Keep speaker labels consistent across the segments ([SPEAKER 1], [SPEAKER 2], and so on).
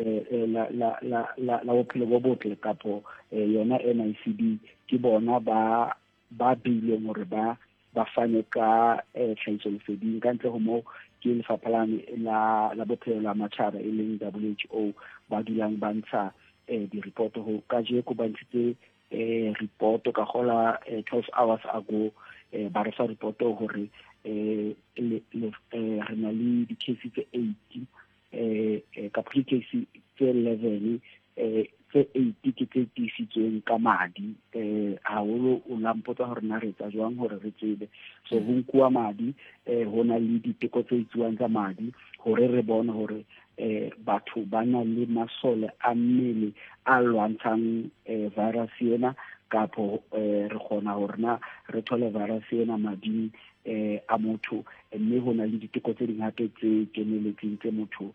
[SPEAKER 1] la bophelo bo botle kapo yona NICD ke bona ba beileng hore ba fane ka tlhahisoleseding ka ntle ho moo ke lefapha la bophelo la matjhaba e leng WHO ba dulang ba ntsha di-report ho ka jeko ba ntshitse report ka gola 12 hours ago ba re fa report hore re na le di-cases tse 80 ka pre-case tse 11 tse 80 ke tse tisitsweng ka madi haholo o lampotsa hore na re etsa jwang hore re tsebe so ho nkuwa madi ho na le diteko tse itsuwang tsa madi hore re bone hore batho ba na le masole a mmele a lwantshang virus ena kapo re kgona hore na re thole virus ena mading a motho mme ho na le diteko tse ding hape tse keneletseng tse motho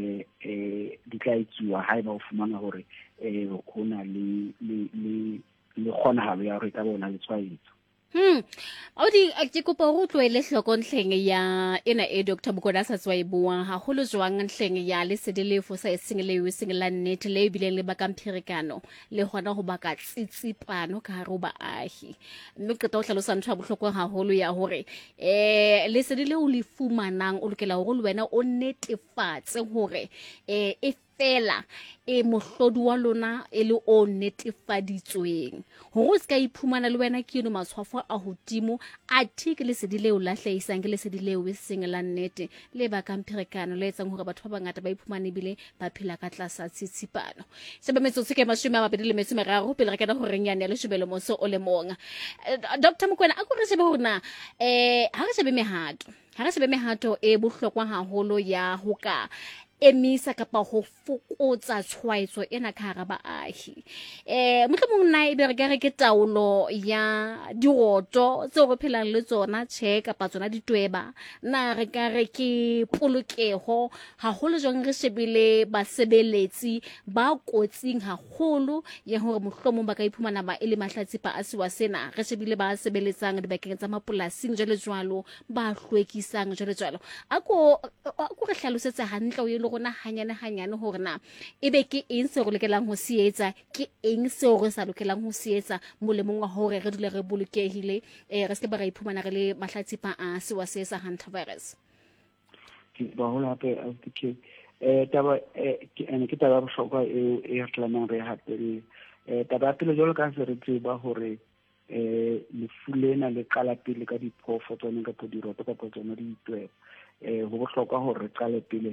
[SPEAKER 1] di tla etsuwa haeba o fumana hore ho na le kgonahalo ya hore ka bona le tshwaetso.
[SPEAKER 2] Audi ke kopa ho tloele hloko nhleng ya ena Dr. Bukoda sa tswa buang haholo jwang nhleng ya lesedi le fosa esengelewe sengela nnete le bileng le baka mphirekano le hona ho baka tsitsipano ka hare ho baahi mme qeta ho hlalosa ntho ya bohlokwa haholo ya hore lesedi le o le fumanang o lokela hore le wena o netefatse hore fela mohlodi wa lona e le o netefaditsweng hore o ska iphumana le wena ke no matshwafo a hodimo atike lesedi leo la hlahisang ke lesedi leo e seng la nnete le baka mphirekano le etsang hore batho ba bangata ba iphumane bile ba phela ka tlasa tshitsipano sebe metsotso ke 23 pele re kana ho renyane ya leshebelo moso o le monga Dr. Mokoena a go re shebe hore na ha re shebe mehato e bohlokwa haholo ya ho ka emisa kapa ho fokotsa tshwaetso ena ka hara baahi mohlomong nna e be re ka re ke taolo ya diroto tse re phelang le tsona tjhe kapa tsona ditweba na re ka re ke polokeho haholo jwang re shebile basebeletsi ba kotsing haholo ya hore mohlomong ba ka iphumana ba ele mahlatsipa a siwa sena re shebile ba sebeletsang dibakeng tsa mapolasing jwalo ba hlwekisang jwalo a ko re hlalosetse hantle o rona hanyane hore na ebe ke eng se re lokelang ho se etsa ke eng se re sa lokelang ho se etsa molemong wa hore re dule re bolokehile re se ba ra iphumana re le mahlatsipa a sewa se sa hantavirus
[SPEAKER 1] ke ba hola hape ke taba ke taba bohlokwa e re tlamang re hatele taba pele jwalo ka se re tseba hore lefu lena le qala pele ka diphofo tsone ka diroto ka tsona di itweba ho bohlokwa hore re qale pele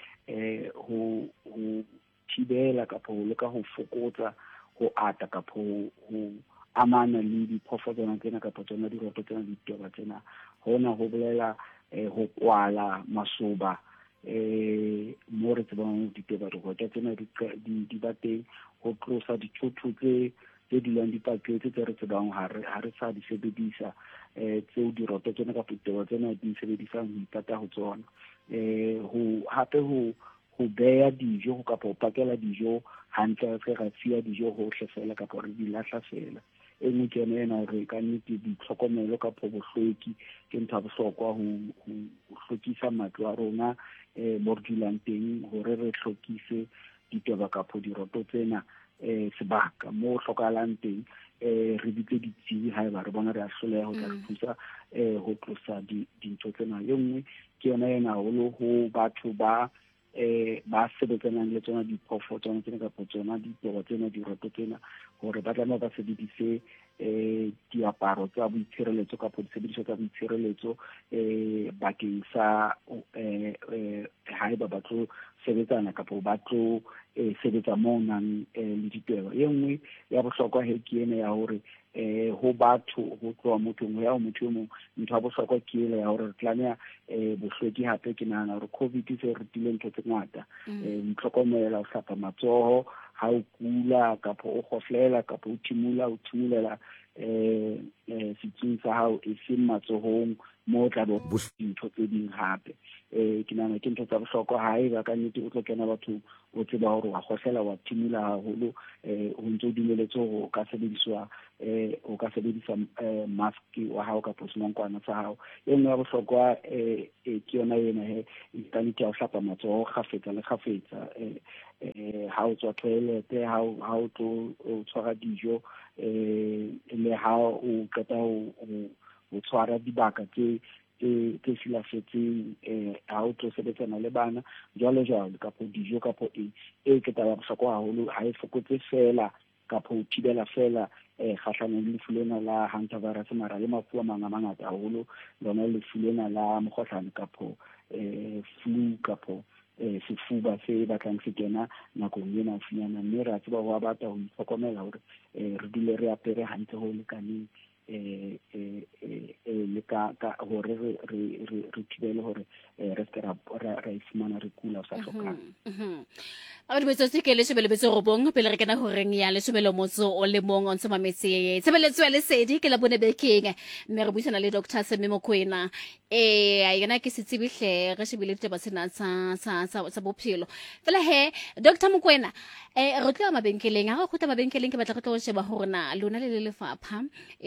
[SPEAKER 1] ho thibela kapo ho leka ho fokotsa ho ata kapo ho amana le diphoofolo tsona tsena kapo tsona diroto tsena ditweba tsena hona ho bolela ho kwala masoba mo re tsebang ditweba diroto tsena di ba teng ho tlosa dithotho tse dilang dipaketse tse re tsebang ha re sa di sebedisa tseo diroto tsena ka ditweba tsena di sebedisang ho ipata ho tsona hape ho beya dijo ho kapa ho pakela dijo hantle re ra tsiya dijo hohle fela kapa re di lahla fela e nngwe ke yona re ka nnete ditlhokomelo kapo bohlweki ke ntho ya bohlokwa ho hlwekisa matlo a rona mo re dulang teng hore re hlwekise ditweba kapo diroto tsena sebaka mo hlokahalang teng re bitse ditsebi haeba re bona re a hloleha ho tla re thusa ho tlosa dintho tsena e nngwe ke yona haholo ho batho ba sebetsanang le tsona diphoofolo tsona tsena kapo tsona ditweba tsena diroto tsena hore ba tlameha ba sebedise diaparo tsa boitshireletso kapo disebediswa tsa boitshireletso bakeng sa haeba ba tlo sebetsana kapo ba tlo sebetsa mo nang le ditweba e nngwe ya bohlokwa ke ena ya hore ho batho ho tloha mothong ya motho mo ntho ya bohlokwa ke ena ya hore re tlameha bohlweki hape ke nahana hore COVID se re tile ntho tse ngata itlhokomela ho hlapa matsoho ha o kula kapo o khoflela kapo o thimulela setsing sa hao e seng matsohong mo tla bo dintho tse ding hape ke nahana ke ntho tsa bohlokwa haeba ka nnete o tlo kena batho o tseba hore wa khoflela wa thimula haholo ho ntse o dumeletse hore o ka sebedisa mask wa hao kapo semonkwana sa hao e nngwe ya bohlokwa ke yona ena ka nnete ya ho hlapa matsoho kgafetsa le kgafetsa ha o tswa toilet ha o tlo o tshwara dijo le ha o qeta o tshwara dibaka tse silafetseng ha o tlo sebetsana le bana jwalo kapo dijo kapo ke taba bohlokwa haholo ha e fokotse fela kapo o thibela fela kgahlanong le lefu lena la hantavirus mara le mafu a mang a mangata haholo lona lefu lena la mokgohlane kapo flu kapo sefuba se batlang se kena nakong ena finyana mme ra tseba ho bata ho itlhokomela hore re dule re apere hantle ho lekaneng le ka hore re thibele hore re ska ra ifumana re kula o sa hlokang
[SPEAKER 2] a re betso ke le shebele betso robong pele re kena ho reng ya le shebelo motso o le mong on tsama metse tshebeletso ya lesedi ke la bone bekeng mme re buisana le Dr. Semi Mokoena a yena ke setsibihle re shebile taba sena sa bophelo fela he Dr. Mokoena re tloa mabenkeleng ha re khutla mabenkeleng ke batla re tlo sheba hore na lona le lefapha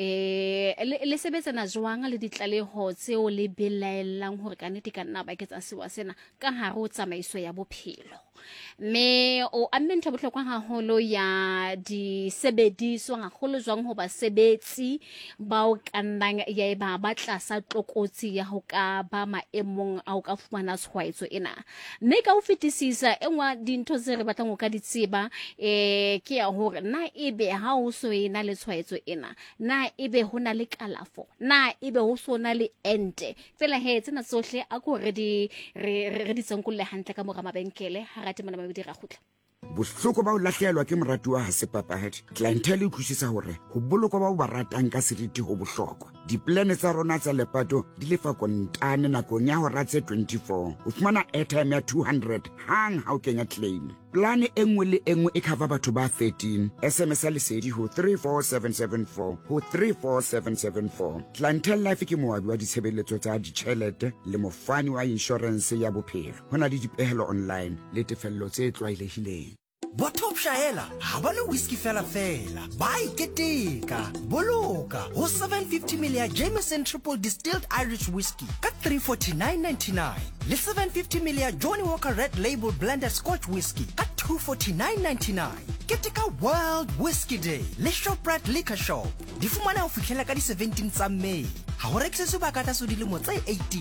[SPEAKER 2] le sebetsana jwang le ditlaleho tseo le belaelang hore ka nnete ka nna ba ke tsa sewa sena ka hare o tsamaiso ya bophelo me o amme ntho bohlokwa haholo ya disebediswa haholo jwang ho basebetsi ba o kannang ya ba tlasa tlokotsi ya ho ka ba maemong a o ka fumana tshwaetso ena mme ka o fetisisa engwa dintho tse re batlang o ka ditseba ke ya hore na ebe ha o so ena le tshwaetso ena na ebe hona le kalafo na ebe ho sona le ente fela he tsena tsohle a go re di tsenkulle hantle ka mora mabenkele ha ra temana ba dira khutla
[SPEAKER 3] bohloko ba o lahlehelwa ke morati wa hasepapahadi clientele e utlwisisa hore ho bolokwa ba o ba ratang ka seriti ho bohlokwa diplane tsa rona tsa lepato di lefa kontane nakong ya hora tse 24 o fumana airtime ya 200 hang ha o kenya claim plane engwe le engwe e cover batho ba 13 SMS ya lesedi ho 34774 ho 34774 clientele life ke moabi wa ditshebeletso tsa ditjhelete le mofani wa insurance ya bophelo hona le dipehelo online le tefello tse tlwaelehileng
[SPEAKER 4] Botop Shaela, habana whisky fela. Buy keteka, boloka. Ho 750ml Jameson Triple Distilled Irish Whiskey. Ka 349.99. Le 750ml Johnny Walker Red Label Blended Scotch Whiskey. Ka 249.99. Keteka World Whiskey Day. Le Shoprite Liquor Shop. Di fumana ho fihlela ka di 17 tsa May. Ha ho rekise sebaka tsa dilemo tse 18.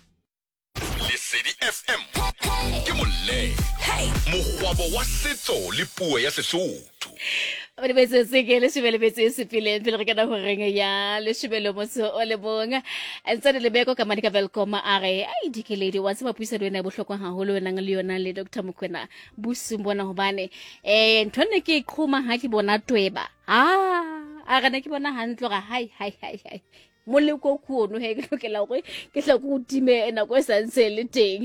[SPEAKER 5] Lesedi FM ke molle mogwabo wa setso le puo ya Sesotho
[SPEAKER 2] re betse ke le shebele betse sepile pele re kana ho renga ya le shebelo motso o le bonga ntse le beko ka manika welcome are ai dikeledi wa se bapuisa le wena bohlokwa haholo wena le yona le Dr. Mokoena busumbona hobane nthone ke iqhuma ha ke bona tweba a gana ke bona hantlo ga hai moleko kuono he ke tlokela gore ke tla go time ena go santse le teng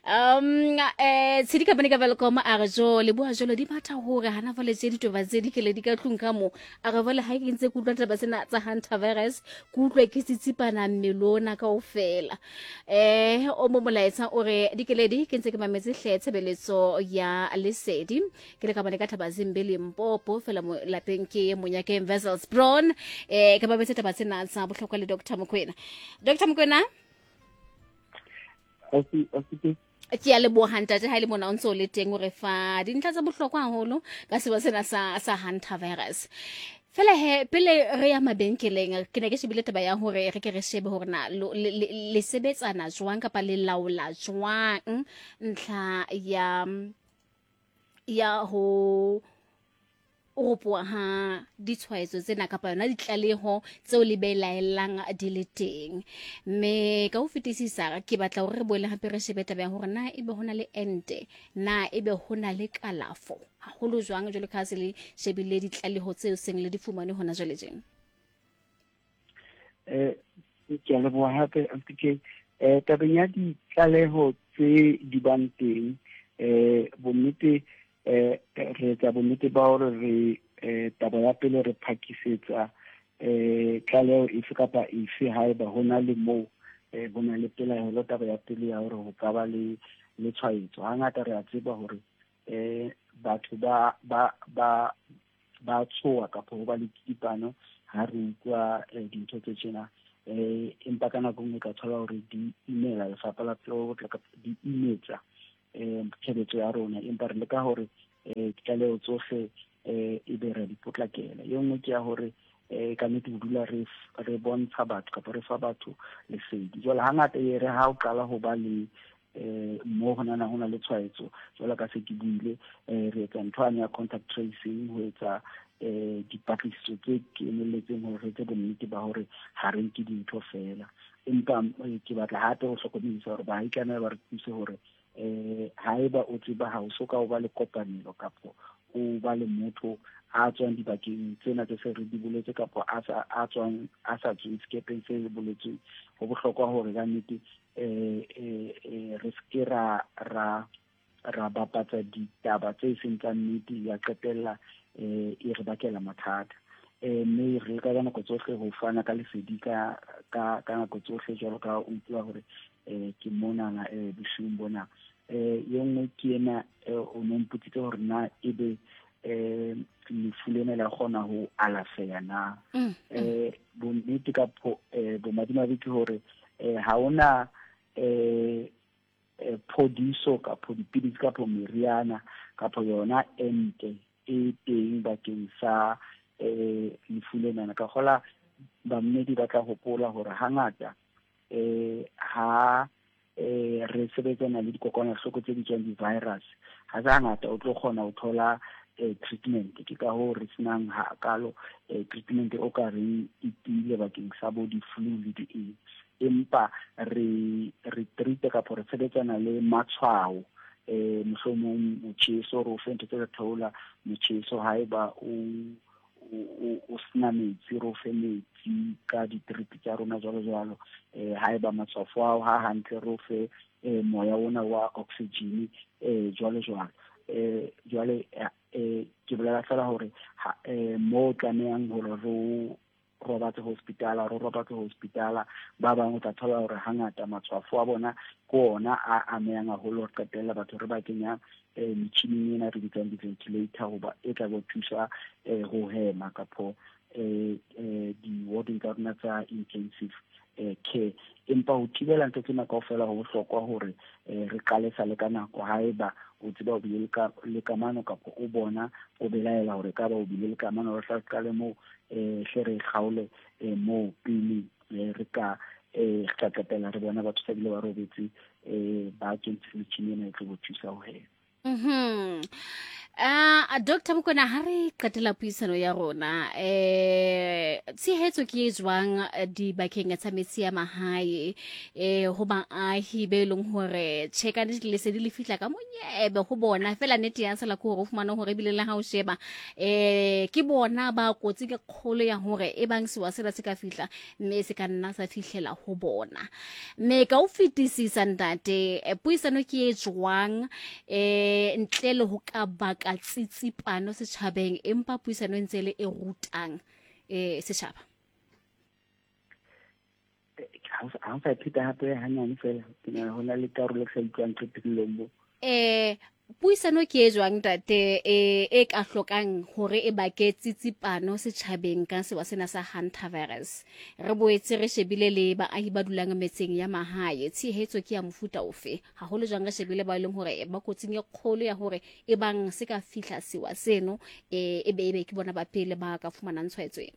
[SPEAKER 2] tshedi ka bane ka welcome a re jo le bua jolo di batha hore hana vale tse ditoba tse di kele di ka tlung ka mo a re vale ha ke ntse ku tlwa taba sena tsa hantavirus ku tlwa ke tsitsipana melona ka ofela o mo molaetsa ore dikeledi ke ntse ke mametse hle tshebeletso ya lesedi ke le ka bane ka thaba zimbele mpopo fela mo lapeng ke monyake Wessels Brown ka ba betse taba tsena tsa bohlokwa Dr. Mokoena. Dr. Mokoena? Ke ya le bohanta ha ile mona o ntse o le teng o re fa dintlha tsa bohlokwa haholo ka seba sena sa hantavirus. Fela he pele re ya mabenkeleng ke ne ke shebile taba ya hore re ke re shebe hore na le sebetsana jwang kapa le laola jwang ntla ya ho opo ha ditshwaetso tsena kapa yona ditlaleho tseo le belaelang di le teng me ka o fetisisa ke batla hore re boele hape re shebe taba ya hore na ebe hona le ente na ebe hona le kalafo haholo jwang jole ka se le shebile ditlaleho tseo seng le di fumane hona jole jeng
[SPEAKER 1] ke le bo hape ke tabeng ya ditlaleho tse di bang teng bonnete re tsa bonnete ba hore re taba ya pele re phakisetsa tlaleho efe kapa efe haeba hona le moo bona le pelaelo taba ya pele ya hore ho ka ba le tshwaetso hangata re a tseba hore batho ba tshoa kapa ho ba le kitipano ha re utlwa dintho tse tjena empa ka nako nngwe ka thola hore di imela lefapha la phelo di imetsa tshebetso ya rona empa re leka hore ditlaleho tsohle e be re di potlakela. Ye nngwe ke ya hore ka nnete ho dula re bontsha batho kapa re fa batho lesedi. Jwale hangata re ha o qala ho ba le mo hona le tshwaetso, jwale ka se ke buile re etsa ntho ya contact tracing, ho etsa dipatlisiso tse kenelletseng hore re etse bonnete ba hore ha re nke dintho fela. Empa ke batla hape ho hlokomedisa hore baikana ba re thuse hore haeba o tseba ha o soka o ba le kopanelo kapo o ba le motho a tswang dibakeng tsena tse se re di boletse kapo a sa tswang sekepeng se boletsweng, ho bohlokwa hore ka nnete re ske ra bapatsa ditaba tse seng tsa nnete ya qetella e re bakela mathata. Mme re ka nako tsohle ho fana ka lesedi ka nako tsohle jwalo ka o utlwa hore ke monana bosiung bona. Ye nngwe ke ena o nomputse hore na ebe lefu lena la kgona ho alafeha na. Bonnete ka bomadimabe ke hore ha ona phodiso kapo dipidisi kapo meriana kapo yona ente e teng bakeng sa lefu lena. Ka kgola bammedi ba tla hopola hore hangata ha re sebetsana le dikokwanahloko tse bitswang di-virus, ha za ngata o tlo kgona ho thola treatment. Ke ka ho re senang hakalo treatment o ka reng itile bakeng sa bo di-flu le di-AIDS. Empa re treat kapo re sebetsana le matshwao, mohlomong motjheso, re o fe ntho tse theola motjheso. Haeba o sena metsi, re o fe metsi ka di-drip tsa rona jwalo. Haeba matshwafo ao ha hantle, re o fe moya ona wa oxygen jwalo. Jwale ke bolela fela hore mo tlamehang hore re robatse hospitala, ba bang o tla thola hore hangata matshwafo a bona ke ona a amehang haholo, re qetella batho re ba kenya metjhining ena re bitsang di-ventilator hoba e tla go thusa ho hema kapo di-warding tsa rona tsa intensive care. Empa ho thibela ntho tsena kaofela ho bohlokwa hore re qale sa le ka nako. Haeba o tseba o bile le kamano kapo o bona o belaela hore ka ba o bile le kamano, re tla qale mo hle re kgaole mo pele re ka qetela re bona batho sa bile ba robetse ba kentse metjhini ena e tlo go thusa ho hema.
[SPEAKER 2] Dr. Mokoena, ha re qetela puisano ya rona, tshehetso ke e jwang dibakeng tsa metsi ya mahae ho baahi be leng hore tjeka lesedi le fihla ka monyebe ho bona, fela nnete ya sala ke hore o fumana hore ebile le ha o sheba ke bona ba kotsi ke kgolo ya hore e bang sewa sena se ka fihla mme se ka nna sa fihlela ho bona. Mme ka o fetisisa ntate, puisano ke e jwang ntle le ho ka baka tsitsipano setjhabeng empa puisano ntse le e rutang setjhaba?
[SPEAKER 1] Ha sa pheta hape hanyane fela ke na hona le karolo sa itlwang qetellong mo.
[SPEAKER 2] Puisano ke e jwang ntate e ka hlokang hore e bake tsitsipano setjhabeng ka sewa sena sa hantavirus? Re boetse re shebile le baahi ba dulang metseng ya mahae, tshehetso ke ya mofuta ofe haholo jwang re shebile ba leng hore ba kotsing e kgolo ya hore e bang se ka fihla sewa seno e be ke bona ba pele ba ka fumanang tshwaetso ena?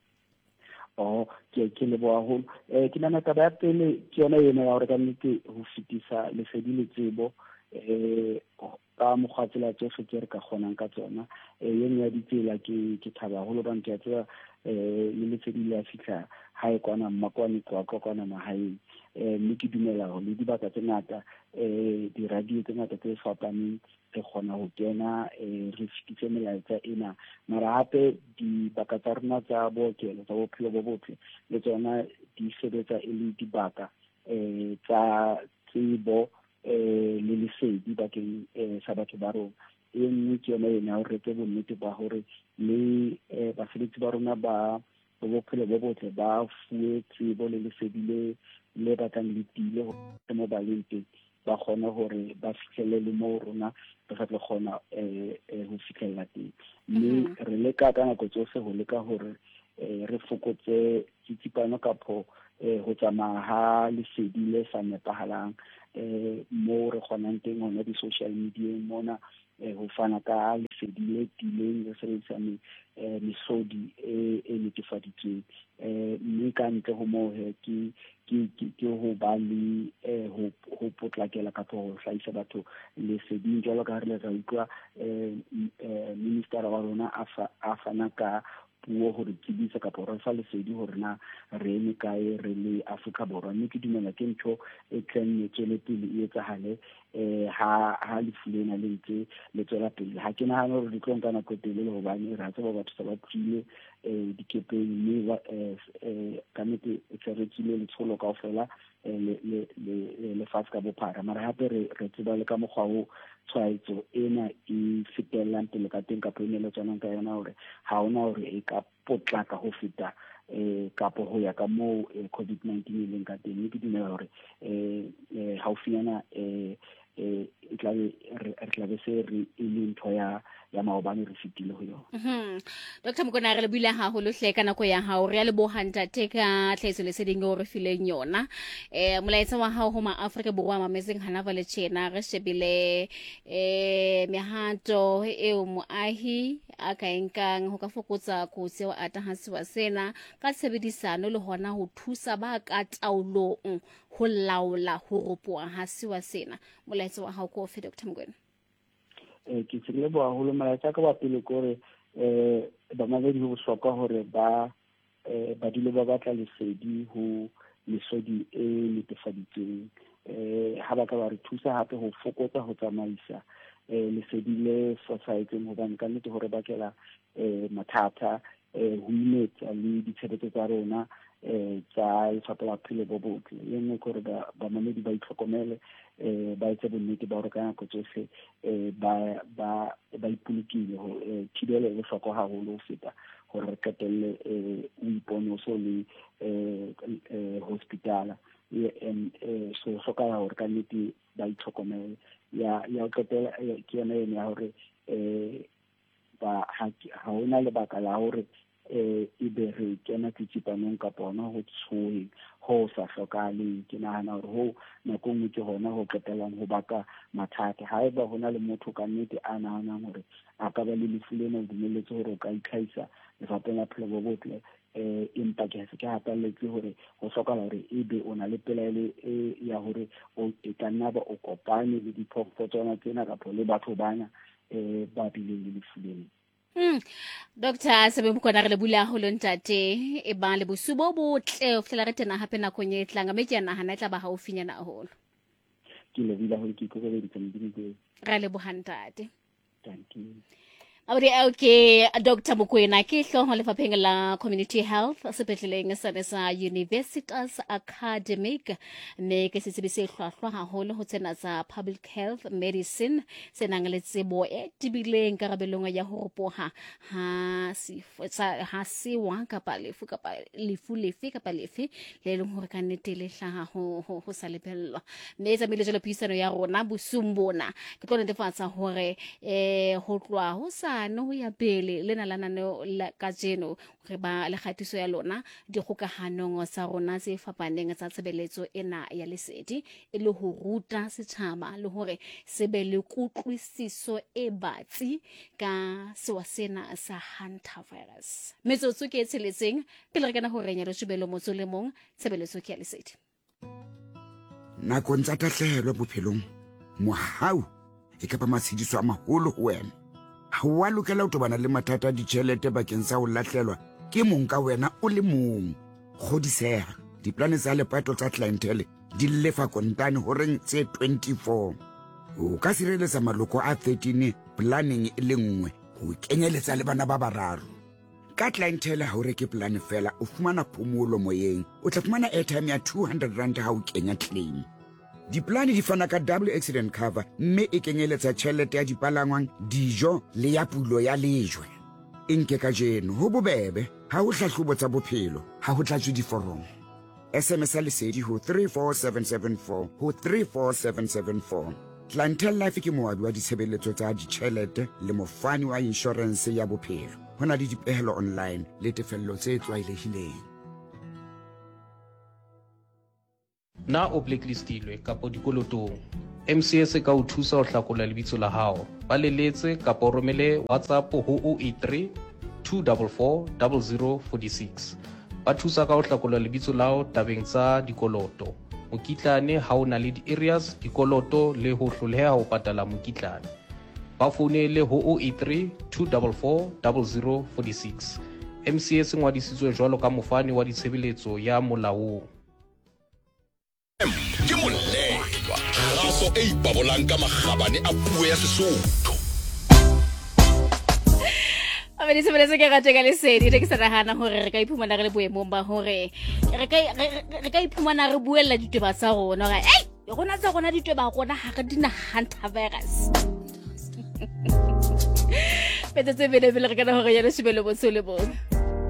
[SPEAKER 1] Ke leboha haholo. Ke nahana taba ya pele ke yona ena ya hore ka nnete ho fetisa lesedi le tsebo ka mokgwa tsela tsohle tse re ka kgonang ka tsona. Ye nngwe ya ditsela ke thaba haholo bang ke a tseba le lesedi le a fihla hae kwana mmakwane kwana mahaeng. Mme ke dumela hore le dibaka tse ngata di-radio tse ngata tse fapaneng re kgona ho kena re fetise melaetsa ena. Mara hape dibaka tsa rona tsa bookelo tsa bophelo bo botle le tsona di sebetsa e le dibaka tsa tsebo le lesedi bakeng sa batho ba rona. E nngwe ke yona ena hore re etse bonnete ba hore le basebetsi ba rona ba bophelo bo botle ba fuwe tsebo le lesedi le batlang le tile mo baleng teng, ba kgona hore ba fihlelle le mo rona re sa tlo kgona ho fihlella teng. Mme re leka ka nako tsohle ho leka hore re fokotse tsitsipano kapo ho tsamaya ha lesedi le sa nepahalang mo re kgonang teng hona di-social media mona ho fana ka lesedi le tileng le sebedisa mesodi e netefaditsweng mme ka ntle ho moo ke ho ba le ho potlakela ka ho hlahisa batho leseding jwalo ka re le ra utlwa minister wa rona a fana ka puo hore tsebisa ka re fa lesedi hore na re eme kae re le Afrika Borwa mme ke dumela ke ntho e tleng tswele pele e etsahale ha le fulena le ntse le tswela pele ha ke nahana hore di tlo nka nako e telele hobane ra tseba batho sa ba tsile dikepeng mme ka nnete se re tsile letsholo kaofela le fatshe ka bophara mara hape re tseba le ka mokgwa o tshwaetso ena e fetelang pele ka teng ka pele le tswanang ka yona hore ha ona hore e ka potlaka ho feta kapo ho ya ka moo COVID-19 e leng ka teng ke dumela hore haufinyana e tlabe se re e le ntho ya maobane re fitile ho yona.
[SPEAKER 2] Dr. Mokona re le buile haholo hle ka nako ya hao re a le bohantate ka tlhahiso leseding o re fileng yona molaetsa wa hao ho ma Afrika Borwa mamezeng hana vale tjena re shebile mehato eo moahi a ka enkang ho ka fokotsa kotsi eo atahasiwa sena ka tshebedisano le hona ho thusa ba ka taolong ho laola ho ropoa ha siwa sena molaetsa wa hao ko fe Dr. Mokona
[SPEAKER 1] ke tsile bo haholo molaetsa ka ba pele gore ba mabedi ho bohlokwa hore ba dilo ba batla lesedi ho lesodi e netefaditsweng ha ba ka ba re thusa hape ho fokotsa ho tsamaisa lesedi le fosahetseng hobane ka nnete hore ba kela mathata ho imetsa le ditshebetso tsa rona tsa Lefapha la Bophelo bo Botle e nngwe gore ba mamedi ba itlhokomele ba etse bonnete ba hore ka nako tsohle ba ipolokile ho thibelo e bohlokwa haholo ho feta hore re qetelle o ipone o so le hospitala so hloka hore ka nnete ba itlhokomele ya qetela ke yona ya hore ha hona lebaka la hore e be re kena tsipanong ka bona ho tshohe ho sa hlokale ke nahana hore ho nako nngwe ke hona ho qetelang ho baka mathata ha eba hona le motho ka nnete a nahanang hore a ka ba le lefu lena o dumeletse hore o ka itlhaisa Lefapha la Bophelo bo Botle empa ke se ke hatelletse hore ho hlokahala hore ebe o na le pelaelo ya hore o ka nna ba o kopane le diphoofolo tsena kapo le batho bana ba bileng le lefu lena.
[SPEAKER 2] Dr. Sebe Mokona re le bula holo ntate e ba le bosubo botle o fela re tena hape nakong e tlang mme ke nahana tla ba haufinyana haholo
[SPEAKER 1] ke le bila ho ke le ditsambi
[SPEAKER 2] ra le bohantate
[SPEAKER 1] thank you
[SPEAKER 2] Okay, Dr. Mokoena ke hloho lefapheng la Community Health sepetleleng sa Universitas Academic mme ke setsebi se hlwahlwa haholo ho tsena tsa public health medicine se nang le tsebo e tibileng karabelong ya ho ropoha ha siwa kapa lefu lefe le leng hore ka nnete le hlaha ho sa lebellwa mme tsa mele jalo puisano ya rona bosumbona ke tlo netefatsa hore ho tlwa ho sa no ya pele le nalanano la kajeno re ba le khatiso ya lona dikgokahanong tsa rona tse fapaneng tsa tshebeletso ena ya lesedi e le ho ruta setjhaba le hore se be le kutlwisiso e batsi ka sewa sena sa hantavirus metsotso ke tsheletseng pele re kana ho renya le tshebelo motso le mong tshebeletso ke ya lesedi
[SPEAKER 3] nakong tsa tahlehelo bophelong mohau e ka ba matshidiso a maholo ho wena ha wa lokela ho tobana le mathata a ditjhelete bakeng sa ho lahlelwa ke mong ka wena o le mong kgodiseha diplane tsa lepato tsa clientele di lefa kontane ho reng tse 24 o ka sireletsa maloko a 13 planning e le nngwe ho kenyeletsa le bana ba bararo ka clientele ha o reke plan fela o fumana phomolo moyeng o tla fumana airtime ya 200 rand ha o kenya claim diplane di fana ka double accident cover mme e kenyeletsa tjhelete ya dipalangwang dijo le ya pulo ya lejwe enke ka jeno ho bobebe ha ho hlahlobo tsa bophelo ha ho tlatswe diforomo SMS lesedi ho 34774 ho 34774 Clientele Life ke moabi wa ditshebeletso tsa ditjhelete le mofani wa insurance ya bophelo hona le dipehelo online le tefello tse tlwaelehileng
[SPEAKER 6] na o blacklistilwe kapo dikolotong MCS ka o thusa ho hlakola lebitso la hao. Ba leletse kapa o romele WhatsApp ho 083 244 0046. Ba thusa ka ho hlakola lebitso la hao tabeng tsa dikoloto. Mokitlane ha o na le di-areas, dikoloto le ho hloleha ho patala mokitlane. Ba founele ho 083 244 0046. MCS ngwadisitswe jwalo ka mofani wa ditshebeletso ya molaong.
[SPEAKER 5] Ke molelwa raso e ipabolang ka magabane a puo ya Sesotho.
[SPEAKER 2] Abedi sebeletse ke rate ka lesedi re ke sa nagana hore re ka iphumana re le boemong ba hore re ka iphumana re buella ditaba tsa rona ga rona tsa rona ditaba rona ha re dina hantavirus. Petse tsebele re ka hore ya le sebelo botsole bo.